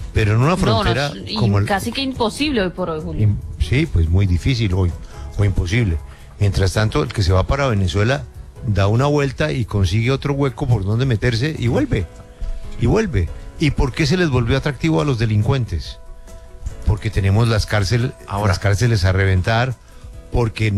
Pero en una frontera como casi que imposible hoy por hoy, Julio. Sí, pues muy difícil hoy, o imposible. Mientras tanto, el que se va para Venezuela da una vuelta y consigue otro hueco por donde meterse y vuelve. Y vuelve. ¿Y por qué se les volvió atractivo a los delincuentes? Porque tenemos las cárceles a reventar, porque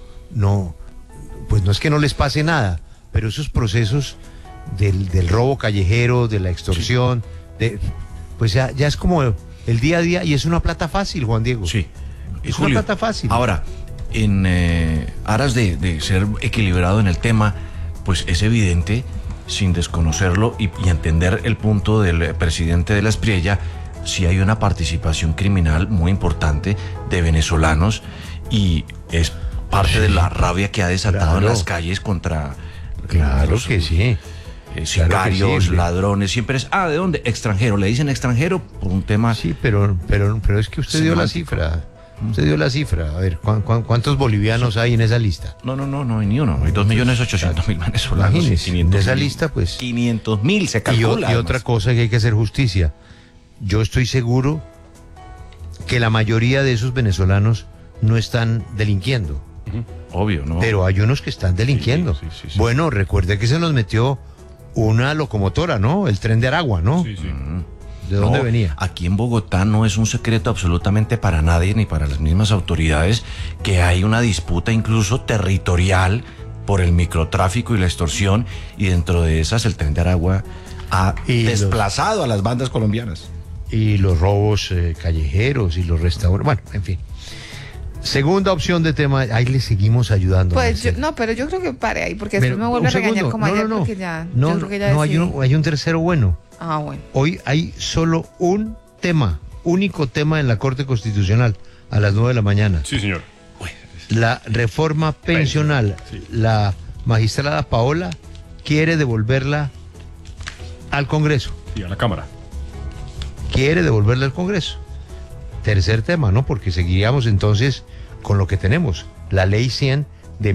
pues no es que no les pase nada, pero esos procesos del robo callejero, de la extorsión, pues ya es como el día a día y es una plata fácil, Juan Diego. Sí. Es Julio, una plata fácil. Ahora, en aras de ser equilibrado en el tema, pues es evidente, sin desconocerlo y entender el punto del presidente de la Espriella, si hay una participación criminal muy importante de venezolanos y es parte de la rabia que ha desatado en las calles contra los, que sí. Sicarios, ladrones, siempre es, ¿de dónde? Extranjero, le dicen extranjero por un tema. Sí, pero es que usted dio la cifra. Usted dio la cifra. A ver, ¿cuántos bolivianos hay en esa lista? No hay ni uno. Hay 2.800.000 venezolanos. Imagínese, en esa lista, pues. 500.000 se calcula. Y otra cosa que hay que hacer justicia. Yo estoy seguro que la mayoría de esos venezolanos no están delinquiendo. Obvio, ¿no? Pero hay unos que están delinquiendo. Sí. Bueno, recuerde que se nos metió una locomotora, ¿no? El tren de Aragua, ¿no? Sí. ¿De dónde venía? Aquí en Bogotá no es un secreto absolutamente para nadie, ni para las mismas autoridades, que hay una disputa incluso territorial por el microtráfico y la extorsión, y dentro de esas el tren de Aragua ha desplazado a las bandas colombianas. Y los robos callejeros y los restaurantes, bueno, en fin. Segunda opción de tema, ahí le seguimos ayudando. Pues pero yo creo que pare ahí, porque después me vuelve a regañar como ayer, porque ya... hay un tercero bueno. Bueno. Hoy hay solo un único tema en la Corte Constitucional, a las 9 de la mañana. Sí, señor. La reforma pensional. Sí. La magistrada Paola quiere devolverla al Congreso. Y a la Cámara. Quiere devolverla al Congreso. Tercer tema, ¿no? Porque seguiríamos entonces con lo que tenemos, la Ley 100 de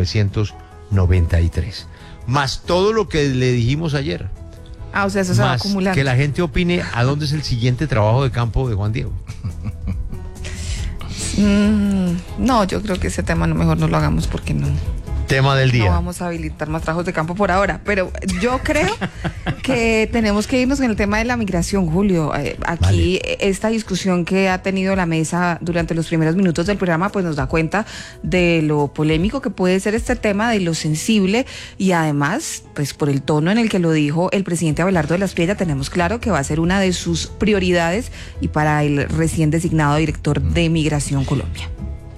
1993. Más todo lo que le dijimos ayer. O sea, eso se va acumulando. Que la gente opine a dónde es el siguiente trabajo de campo de Juan Diego. No, yo creo que ese tema mejor no lo hagamos porque no. Tema del día. No vamos a habilitar más trabajos de campo por ahora, pero yo creo que tenemos que irnos en el tema de la migración, Julio. Aquí esta discusión que ha tenido la mesa durante los primeros minutos del programa, pues nos da cuenta de lo polémico que puede ser este tema, de lo sensible, y además, pues por el tono en el que lo dijo el presidente Abelardo de la Espriella, tenemos claro que va a ser una de sus prioridades y para el recién designado director de Migración Colombia.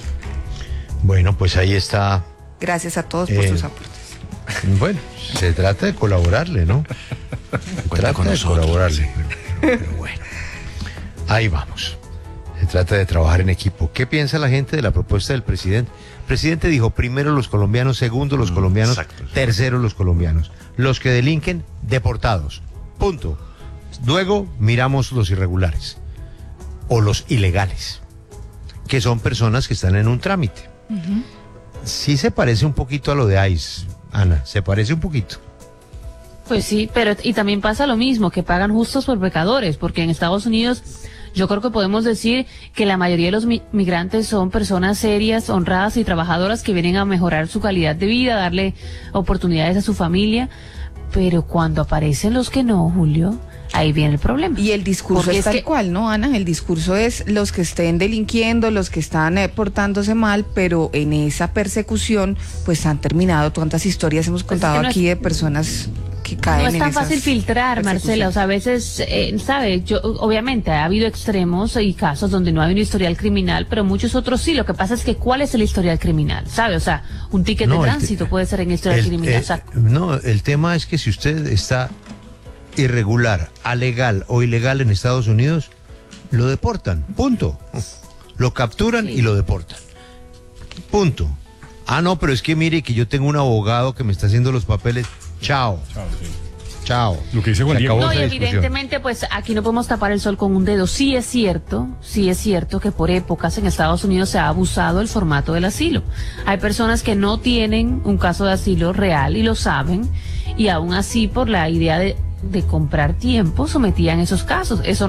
Bueno, pues ahí está. Gracias a todos por sus aportes. Bueno, se trata de colaborarle, ¿no? Se trata de colaborarle. Pero bueno, ahí vamos. Se trata de trabajar en equipo. ¿Qué piensa la gente de la propuesta del presidente? El presidente dijo, primero los colombianos, segundo los colombianos, tercero los colombianos. Los que delinquen, deportados. Punto. Luego miramos los irregulares o los ilegales, que son personas que están en un trámite. Sí se parece un poquito a lo de ICE, Ana, se parece un poquito. Pues sí, pero y también pasa lo mismo, que pagan justos por pecadores, porque en Estados Unidos yo creo que podemos decir que la mayoría de los migrantes son personas serias, honradas y trabajadoras que vienen a mejorar su calidad de vida, darle oportunidades a su familia, pero cuando aparecen los que no, Julio, ahí viene el problema. Y el discurso es tal cual, ¿no, Ana? El discurso es los que estén delinquiendo, los que están portándose mal, pero en esa persecución, pues han terminado tantas historias, hemos contado aquí de personas que caen en esas. No es tan fácil filtrar, Marcela, o sea, a veces, obviamente ha habido extremos y casos donde no hay un historial criminal, pero muchos otros sí. Lo que pasa es que ¿cuál es el historial criminal? ¿Sabe? O sea, un ticket de tránsito puede ser en historial criminal. No, el tema es que si usted está irregular, alegal o ilegal en Estados Unidos, lo deportan, punto. Lo capturan y lo deportan, punto. No, pero es que mire que yo tengo un abogado que me está haciendo los papeles. Chao. Chao. Lo que dice Juan Diego. No, y evidentemente, pues aquí no podemos tapar el sol con un dedo. Sí es cierto que por épocas en Estados Unidos se ha abusado el formato del asilo. Hay personas que no tienen un caso de asilo real y lo saben, y aún así por la idea de comprar tiempo sometían esos casos. Eso